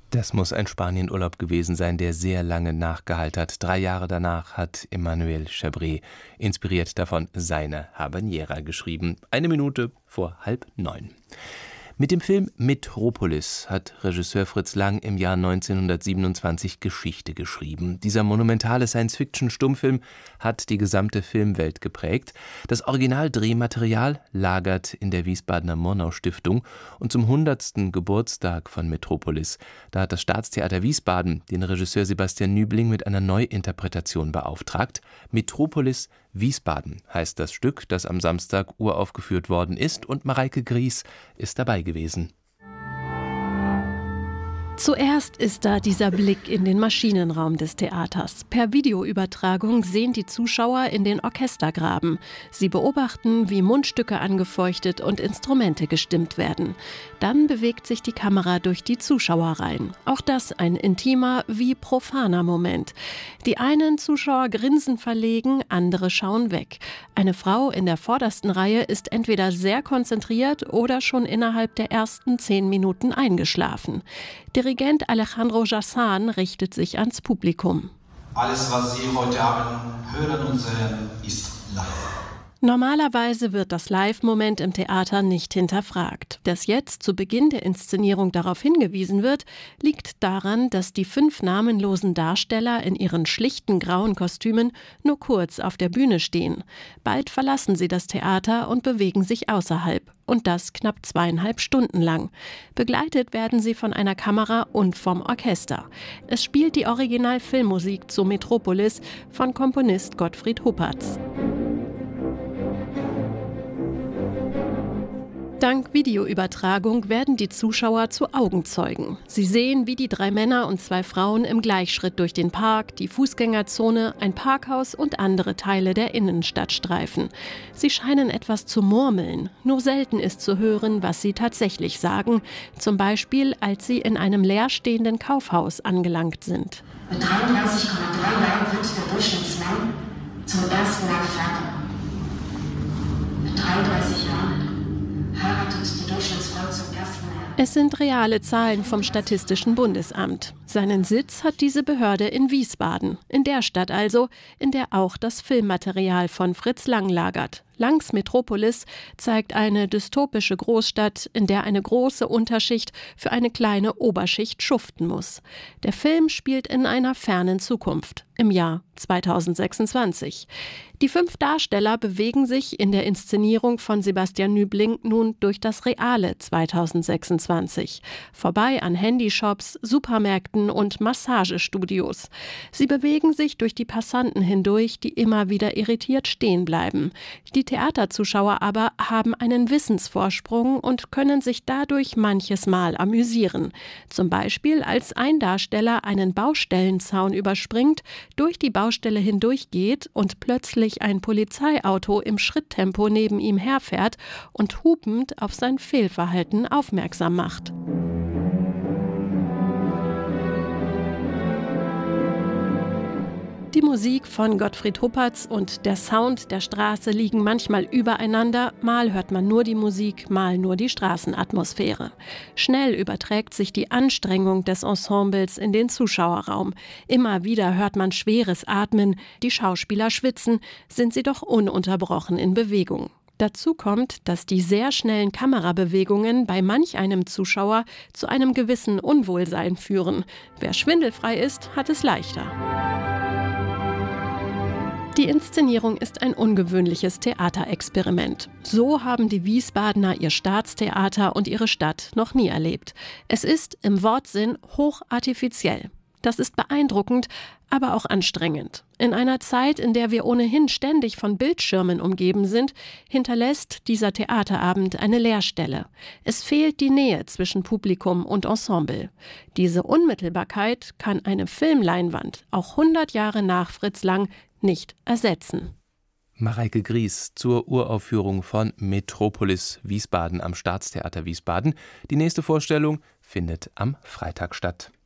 Das muss ein Spanienurlaub gewesen sein, der sehr lange nachgehallt hat. 3 Jahre danach hat Emmanuel Chabré, inspiriert davon, seine Habanera geschrieben. 1 Minute vor 8:30. Mit dem Film Metropolis hat Regisseur Fritz Lang im Jahr 1927 Geschichte geschrieben. Dieser monumentale Science-Fiction-Stummfilm hat die gesamte Filmwelt geprägt. Das Originaldrehmaterial lagert in der Wiesbadener Murnau-Stiftung und zum 100. Geburtstag von Metropolis, da hat das Staatstheater Wiesbaden den Regisseur Sebastian Nübling mit einer Neuinterpretation beauftragt. Metropolis Wiesbaden heißt das Stück, das am Samstag uraufgeführt worden ist, und Mareike Gries ist dabei gewesen. Zuerst ist da dieser Blick in den Maschinenraum des Theaters. Per Videoübertragung sehen die Zuschauer in den Orchestergraben. Sie beobachten, wie Mundstücke angefeuchtet und Instrumente gestimmt werden. Dann bewegt sich die Kamera durch die Zuschauerreihen. Auch das ein intimer wie profaner Moment. Die einen Zuschauer grinsen verlegen, andere schauen weg. Eine Frau in der vordersten Reihe ist entweder sehr konzentriert oder schon innerhalb der ersten 10 Minuten eingeschlafen. Dirigent Alejandro Jassan richtet sich ans Publikum. Alles, was Sie heute Abend hören und sehen, ist live. Normalerweise wird das Live-Moment im Theater nicht hinterfragt. Dass jetzt zu Beginn der Inszenierung darauf hingewiesen wird, liegt daran, dass die 5 namenlosen Darsteller in ihren schlichten grauen Kostümen nur kurz auf der Bühne stehen. Bald verlassen sie das Theater und bewegen sich außerhalb. Und das knapp 2,5 Stunden lang. Begleitet werden sie von einer Kamera und vom Orchester. Es spielt die Original-Filmmusik zu Metropolis von Komponist Gottfried Huppertz. Dank Videoübertragung werden die Zuschauer zu Augenzeugen. Sie sehen, wie die 3 Männer und 2 Frauen im Gleichschritt durch den Park, die Fußgängerzone, ein Parkhaus und andere Teile der Innenstadt streifen. Sie scheinen etwas zu murmeln. Nur selten ist zu hören, was sie tatsächlich sagen. Zum Beispiel, als sie in einem leerstehenden Kaufhaus angelangt sind. Mit 33,3 Jahren wird der Durchschnittsmann zum ersten Mal Vater. Mit 33 Jahren heiratet die Durchschnittsfrau zum ersten Mal. Es sind reale Zahlen vom Statistischen Bundesamt. Seinen Sitz hat diese Behörde in Wiesbaden, in der Stadt also, in der auch das Filmmaterial von Fritz Lang lagert. Langs Metropolis zeigt eine dystopische Großstadt, in der eine große Unterschicht für eine kleine Oberschicht schuften muss. Der Film spielt in einer fernen Zukunft, im Jahr 2026. Die 5 Darsteller bewegen sich in der Inszenierung von Sebastian Nübling nun durch das reale 2026. Vorbei an Handyshops, Supermärkten und Massagestudios. Sie bewegen sich durch die Passanten hindurch, die immer wieder irritiert stehen bleiben. Die Theaterzuschauer aber haben einen Wissensvorsprung und können sich dadurch manches Mal amüsieren. Zum Beispiel, als ein Darsteller einen Baustellenzaun überspringt, durch die Baustelle hindurchgeht und plötzlich ein Polizeiauto im Schritttempo neben ihm herfährt und hupend auf sein Fehlverhalten aufmerksam macht. Die Musik von Gottfried Huppertz und der Sound der Straße liegen manchmal übereinander, mal hört man nur die Musik, mal nur die Straßenatmosphäre. Schnell überträgt sich die Anstrengung des Ensembles in den Zuschauerraum. Immer wieder hört man schweres Atmen, die Schauspieler schwitzen, sind sie doch ununterbrochen in Bewegung. Dazu kommt, dass die sehr schnellen Kamerabewegungen bei manch einem Zuschauer zu einem gewissen Unwohlsein führen. Wer schwindelfrei ist, hat es leichter. Die Inszenierung ist ein ungewöhnliches Theaterexperiment. So haben die Wiesbadener ihr Staatstheater und ihre Stadt noch nie erlebt. Es ist im Wortsinn hochartifiziell. Das ist beeindruckend, aber auch anstrengend. In einer Zeit, in der wir ohnehin ständig von Bildschirmen umgeben sind, hinterlässt dieser Theaterabend eine Leerstelle. Es fehlt die Nähe zwischen Publikum und Ensemble. Diese Unmittelbarkeit kann eine Filmleinwand, auch 100 Jahre nach Fritz Lang, nicht ersetzen. Mareike Gries zur Uraufführung von Metropolis Wiesbaden am Staatstheater Wiesbaden. Die nächste Vorstellung findet am Freitag statt.